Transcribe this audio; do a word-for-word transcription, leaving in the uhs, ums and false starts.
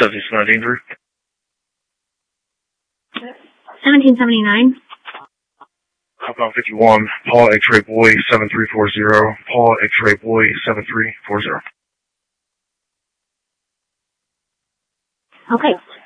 seventeen seventy-nine. seventeen seventy-nine. Southbound fifty-one, Paul X-Ray Boy seven three four zero, Paul X-Ray Boy seven three four zero. Okay.